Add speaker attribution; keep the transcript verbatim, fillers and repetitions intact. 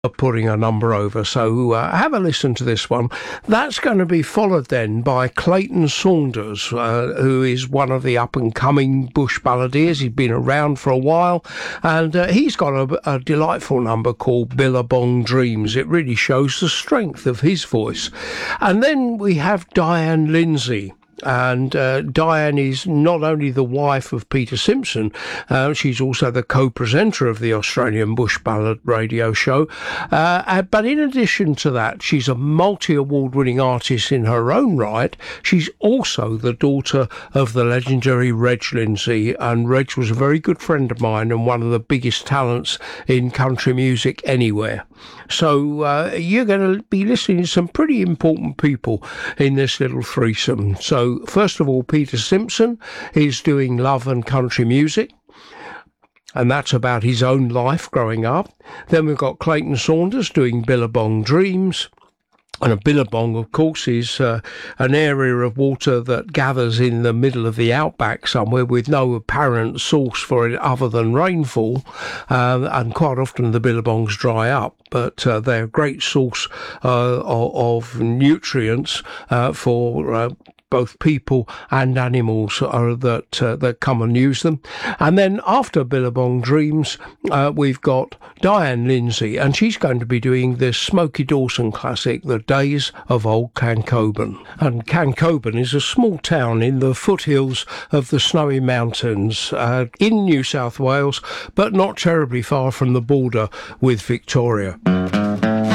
Speaker 1: putting a number over, so uh, have a listen to this one. That's going to be followed then by Clayton Saunders, uh, who is one of the up-and-coming bush balladeers. He's been around for a while, and uh, he's got a, a delightful number called Billabong Dreams. It really shows the strength of his voice. And then we have Diane Lindsay. And uh, Diane is not only the wife of Peter Simpson, uh, she's also the co-presenter of the Australian Bush Ballad radio show. Uh, but in addition to that, she's a multi-award winning artist in her own right. She's also the daughter of the legendary Reg Lindsay, and Reg was a very good friend of mine and one of the biggest talents in country music anywhere. So uh, you're going to be listening to some pretty important people in this little threesome. So first of all, Peter Simpson is doing love and country music, and that's about his own life growing up. Then we've got Clayton Saunders doing Billabong Dreams. And a billabong, of course, is uh, an area of water that gathers in the middle of the outback somewhere with no apparent source for it other than rainfall. Uh, and quite often the billabongs dry up, but uh, they're a great source uh, of, of nutrients uh, for uh, both people and animals uh, that uh, that come and use them. And then after Billabong Dreams, uh, we've got Diane Lindsay, and she's going to be doing this Smokey Dawson classic, The Days of Old Cancoban. And Cancoban is a small town in the foothills of the Snowy Mountains uh, in New South Wales, but not terribly far from the border with Victoria.